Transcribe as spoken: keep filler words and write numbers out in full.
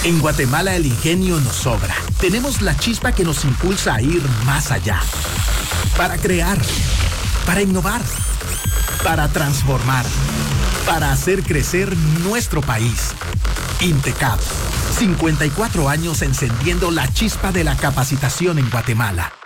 En Guatemala el ingenio nos sobra. Tenemos la chispa que nos impulsa a ir más allá. Para crear, para innovar, para transformar, para hacer crecer nuestro país. INTECAP, cincuenta y cuatro años encendiendo la chispa de la capacitación en Guatemala.